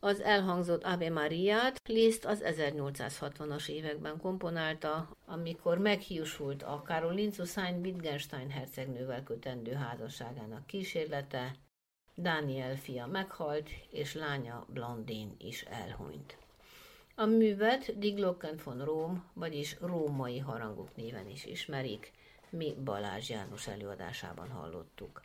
Az elhangzott Ave Mariát Liszt az 1860-as években komponálta, amikor meghiúsult a Caroline Wittgenstein hercegnővel kötendő házasságának kísérlete, Daniel fia meghalt, és lánya Blondine is elhunyt. A művet Die Glocken von Rom, vagyis római harangok néven is ismerik, mi Balázs János előadásában hallottuk.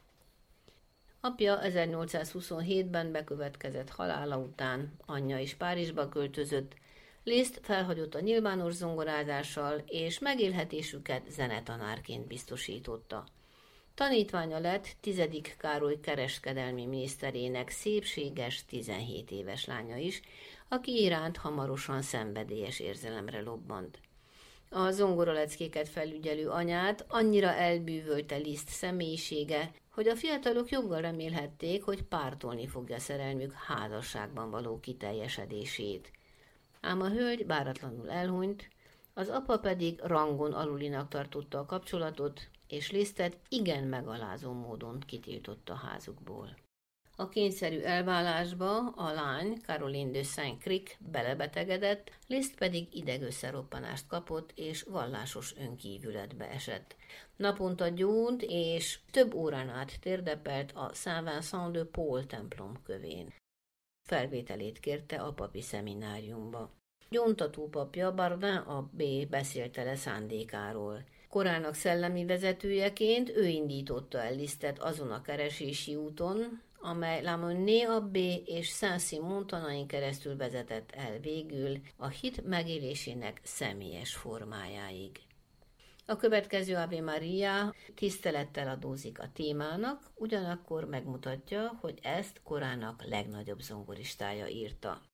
Apja 1827-ben bekövetkezett halála után, anyja is Párizsba költözött, Liszt felhagyott a nyilvános zongorázással, és megélhetésüket zenetanárként biztosította. Tanítványa lett 10. Károly kereskedelmi miniszterének szépséges 17 éves lánya is, aki iránt hamarosan szenvedélyes érzelemre lobbant. A zongoraleckéket felügyelő anyát annyira elbűvölte Liszt személyisége, hogy a fiatalok joggal remélhették, hogy pártolni fogja szerelmük házasságban való kiteljesedését. Ám a hölgy váratlanul elhunyt, az apa pedig rangon alulinak tartotta a kapcsolatot, és Lisztet igen megalázó módon kitiltotta a házukból. A kényszerű elválásba a lány, Caroline de Saint-Cric belebetegedett, Liszt pedig idegösszeroppanást kapott, és vallásos önkívületbe esett. Naponta gyónt, és több órán át térdepelt a Saint-Vincent de Paul templom kövén. Felvételét kérte a papi szemináriumba. Gyóntató papja Bardin abbé beszélte le szándékáról. Korának szellemi vezetőjeként ő indította el Lisztet azon a keresési úton, amely La Monnaie abbé és Saint-Simon tanain keresztül vezetett el végül a hit megélésének személyes formájáig. A következő Ave Maria tisztelettel adózik a témának, ugyanakkor megmutatja, hogy ezt korának legnagyobb zongoristája írta.